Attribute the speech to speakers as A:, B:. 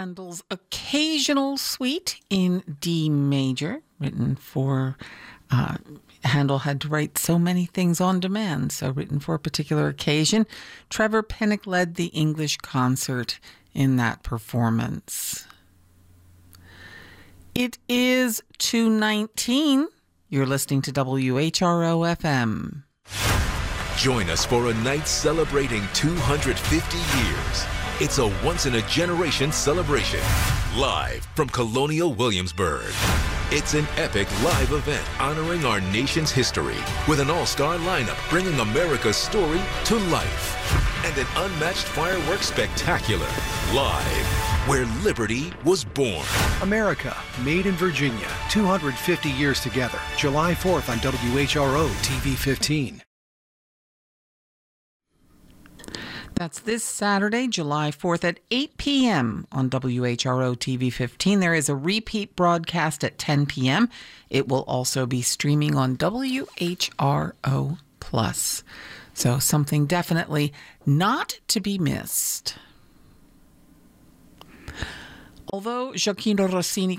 A: Handel's Occasional Suite in D major, written for Handel had to write so many things on demand, so written for a particular occasion. Trevor Pinnock led the English concert in that performance. It is 2:19. You're listening to WHRO FM.
B: Join us for a night celebrating 250 years. It's a once-in-a-generation celebration, live from Colonial Williamsburg. It's an epic live event honoring our nation's history with an all-star lineup bringing America's story to life. And an unmatched fireworks spectacular, live where liberty was born.
C: America, made in Virginia, 250 years together. July 4th on WHRO TV 15.
A: That's this Saturday, July 4th at 8 p.m. on WHRO TV 15. There is a repeat broadcast at 10 p.m. It will also be streaming on WHRO Plus. So something definitely not to be missed. Although Gioacchino Rossini